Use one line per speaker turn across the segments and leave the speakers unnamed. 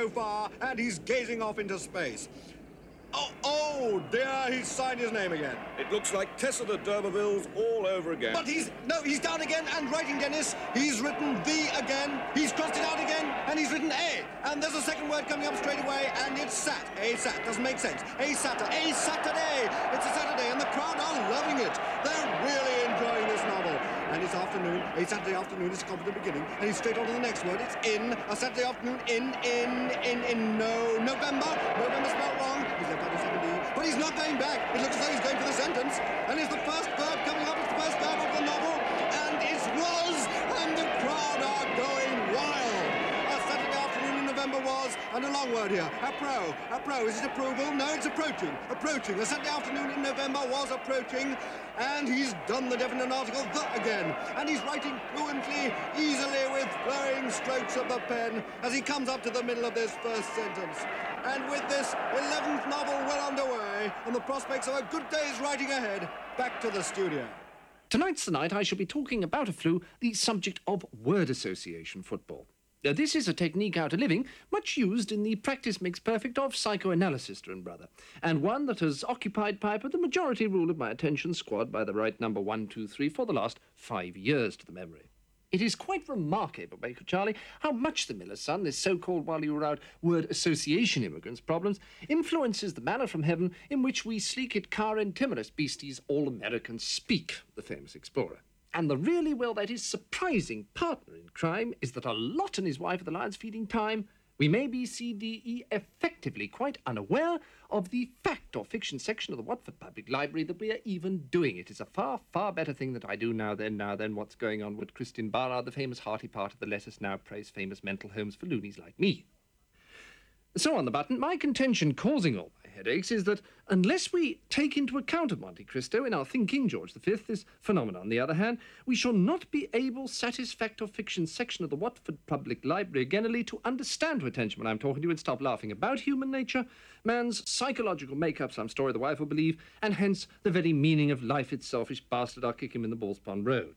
so far, and he's gazing off into space. Oh dear, he's signed his name again.
It looks like Tessa de D'Urbervilles all over again.
But he's down again and writing, Dennis. He's written the again, he's crossed it out again, and he's written A. And there's a second word coming up straight away, and it's sat. A-sat, doesn't make sense. A-Saturday. It's a Saturday, and the crowd are loving it. They're really enjoying this novel. And it's afternoon, a Saturday afternoon, it's a confident beginning, and he's straight on to the next word. It's in, a Saturday afternoon, November. November spelled wrong. He's left out a second E, but he's not going back. It looks as though he's going for the sentence. And it's the first verb coming up, it's the first verb of the novel, and it was, and the crowd are going wild. A Saturday afternoon in November was, and a long word here, appro. Is it approval? No, it's approaching. A Saturday afternoon in November was approaching, and he's done the definite article, the again. And he's writing fluently, easily, with flowing strokes of the pen as he comes up to the middle of this first sentence. And with this 11th novel well underway, and the prospects of a good day's writing ahead, back to the studio.
Tonight's the night I shall be talking about a flu, the subject of word association football. This is a technique out a living, much used in the practice makes perfect of psychoanalysis, dear and brother, and one that has occupied Piper the majority rule of my attention squad by the right number 1, 2, 3 for the last 5 years to the memory. It is quite remarkable, Baker Charlie, how much the miller's son, this so-called while you were out word association immigrants' problems, influences the manner from heaven in which we sleek it car and timorous beasties all-Americans speak, the famous explorer. And the really, well, that is surprising partner in crime is that a lot and his wife at the Lions feeding time, we may be CDE effectively quite unaware of the fact or fiction section of the Watford Public Library that we are even doing. It is a far, far better thing that I do now than what's going on with Christian Barnard, the famous hearty part of the Let Us Now Praise Famous Mental Homes for Loonies like me. So on the button, my contention causing all my headaches is that unless we take into account of Monte Cristo in our thinking, George V, this phenomenon, on the other hand, we shall not be able, satisfact or fiction section of the Watford Public Library generally, to understand to attention when I'm talking to you and stop laughing about human nature, man's psychological make-up, some story the wife will believe, and hence the very meaning of life, its selfish bastard, I'll kick him in the Balls Pond Road.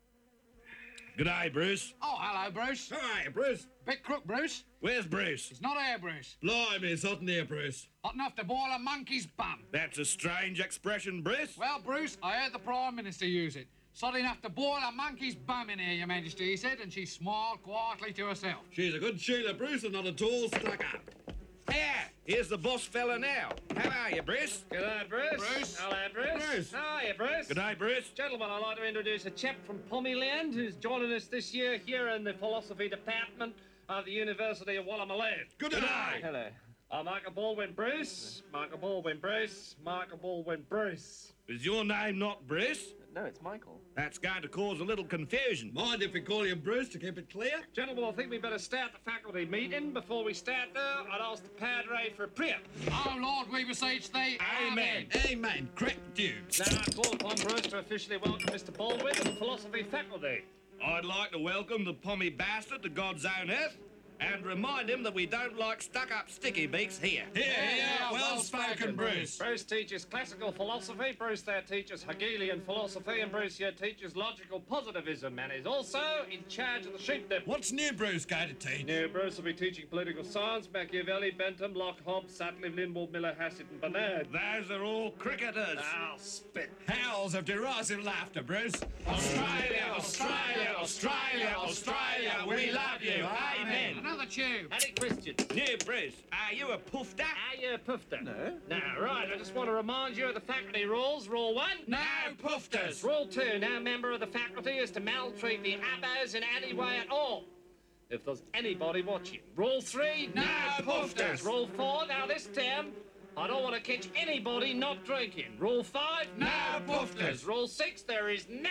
G'day, Bruce.
Oh, hello, Bruce.
Hi, Bruce.
Bit crook, Bruce.
Where's Bruce?
It's not here, Bruce.
Blimey, it's hot in here, Bruce.
Hot enough to boil a monkey's bum.
That's a strange expression, Bruce.
Well, Bruce, I heard the Prime Minister use it. Sod enough to boil a monkey's bum in here, Your Majesty, he said, and she smiled quietly to herself.
She's a good Sheila, Bruce, and not at all stuck up. Here, here's the boss fella now. How are you, Bruce?
G'day, Bruce.
Bruce.
Hello, Bruce.
Bruce.
How are you, Bruce?
G'day, Bruce.
Gentlemen, I'd like to introduce a chap from Pommyland who's joining us this year here in the philosophy department of the University of Wallamalad.
G'day.
Hello. Michael Baldwin Bruce. Michael Baldwin Bruce. Michael Baldwin Bruce.
Is your name not Bruce?
No, it's Michael.
That's going to cause a little confusion.
Mind if we call you Bruce to keep it clear?
Gentlemen, I think we better start the faculty meeting. Before we start, though, I'd ask the Padre for a prayer.
Oh, Lord, we beseech thee.
Amen.
Amen. Correct you.
Now I call upon Bruce to officially welcome Mr. Baldwin to the philosophy faculty.
I'd like to welcome the pommy bastard to God's own earth and remind him that we don't like stuck-up sticky beaks here.
Yeah, well spoken, Bruce.
Bruce teaches classical philosophy, Bruce there teaches Hegelian philosophy, and Bruce here teaches logical positivism, and is also in charge of the sheep dip.
What's new Bruce going to teach?
Now, Bruce will be teaching political science, Machiavelli, Bentham, Locke, Hobbes, Sutcliffe, Lindwall, Miller, Hassett, and Bernard.
Those are all cricketers.
I'll spit.
Howls of derisive laughter, Bruce.
Australia, Australia, Australia, Australia, we love you. Amen.
Another tube.
Harry Christian.
New Bruce, are you a poofter?
Are you a poofter? No. No, right, I just want to remind you of the faculty rules. Rule 1.
No poofters.
Rule 2. No member of the faculty is to maltreat the abbos in any way at all, if there's anybody watching. Rule 3.
No poofters.
Rule 4. Now this term, I don't want to catch anybody not drinking. Rule 5.
No poofters.
Rule 6. There is no...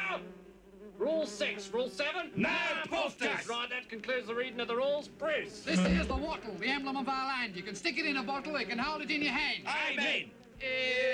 Rule 6. Rule 7.
No poofters.
Right, that concludes the reading of the rules. Bruce.
This here's the wattle, the emblem of our land. You can stick it in a bottle, you can hold it in your hand.
Amen.